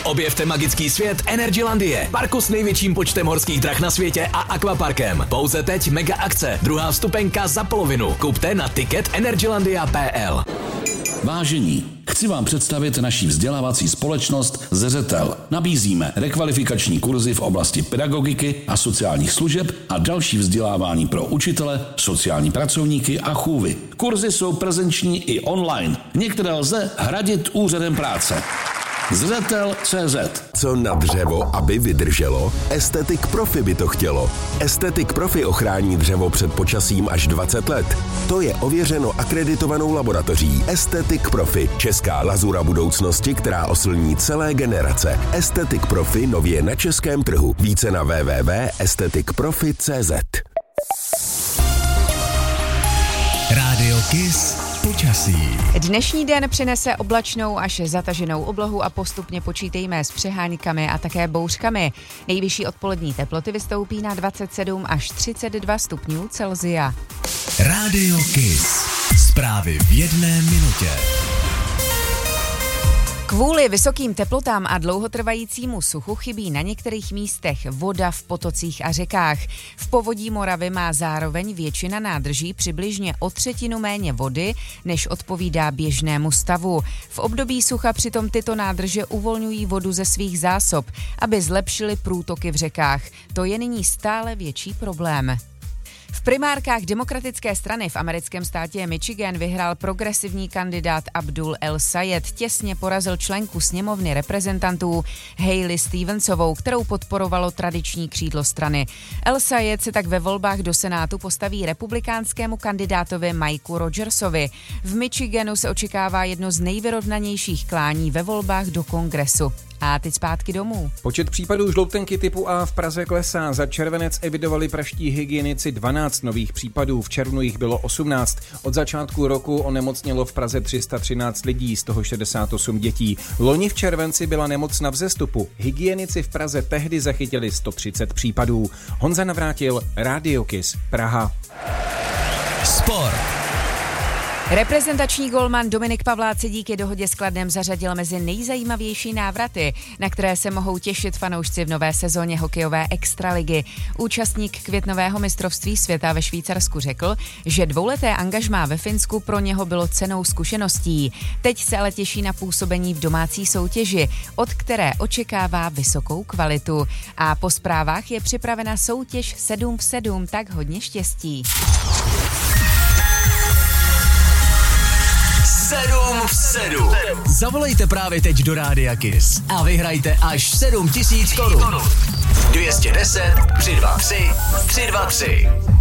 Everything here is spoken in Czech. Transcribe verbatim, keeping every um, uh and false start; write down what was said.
Objevte magický svět Energylandie, parku s největším počtem horských drah na světě a akvaparkem. Pouze teď mega akce, druhá vstupenka za polovinu. Kupte na ticket energylandia tečka p l. Vážení, chci vám představit naši vzdělávací společnost Zřetel. Nabízíme rekvalifikační kurzy v oblasti pedagogiky a sociálních služeb a další vzdělávání pro učitele, sociální pracovníky a chůvy. Kurzy jsou prezenční i online. Některé lze hradit úřadem práce. Zřetel tečka cé zet. Co na dřevo, aby vydrželo? Aesthetic Profi by to chtělo. Aesthetic Profi ochrání dřevo před počasím až dvacet let. To je ověřeno akreditovanou laboratoří Aesthetic Profi, česká lazura budoucnosti, která oslní celé generace. Aesthetic Profi nově na českém trhu. Více na w w w tečka aesthetic profi tečka cé zet. Rádio Kiss počasí. Dnešní den přinese oblačnou až zataženou oblohu a postupně počítejme s přeháňkami a také bouřkami. Nejvyšší odpolední teploty vystoupí na dvacet sedm až třicet dva stupňů Celsia. Rádio Kiss. Zprávy v jedné minutě. Kvůli vysokým teplotám a dlouhotrvajícímu suchu chybí na některých místech voda v potocích a řekách. V povodí Moravy má zároveň většina nádrží přibližně o třetinu méně vody, než odpovídá běžnému stavu. V období sucha přitom tyto nádrže uvolňují vodu ze svých zásob, aby zlepšily průtoky v řekách. To je nyní stále větší problém. V primárkách demokratické strany v americkém státě Michigan vyhrál progresivní kandidát Abdul El-Sayed, těsně porazil členku sněmovny reprezentantů Hailey Stevensovou, kterou podporovalo tradiční křídlo strany. El-Sayed se tak ve volbách do Senátu postaví republikánskému kandidátovi Mikeu Rogersovi. V Michiganu se očekává jedno z nejvyrovnanějších klání ve volbách do kongresu. A teď zpátky domů. Počet případů žloutenky typu A v Praze klesá. Za červenec evidovali pražští hygienici dvanáct nových případů, v červnu jich bylo osmnáct. Od začátku roku onemocnělo v Praze tři sta třináct lidí, z toho šedesát osm dětí. Loni v červenci byla nemoc na vzestupu. Hygienici v Praze tehdy zachytili sto třicet případů. Honza Navrátil, Rádio Kiss, Praha. Sport. Reprezentační golman Dominik Pavlák se díky dohodě s Kladnem zařadil mezi nejzajímavější návraty, na které se mohou těšit fanoušci v nové sezóně hokejové extraligy. Účastník květnového mistrovství světa ve Švýcarsku řekl, že dvouleté angažmá ve Finsku pro něho bylo cennou zkušeností. Teď se ale těší na působení v domácí soutěži, od které očekává vysokou kvalitu. A po zprávách je připravena soutěž sedm v sedm, tak hodně štěstí. sedm v sedm. Zavolejte právě teď do Rádia Kiss a vyhrajte až sedm tisíc korun. dvě stě deset, tři sta dvacet tři, tři sta dvacet tři.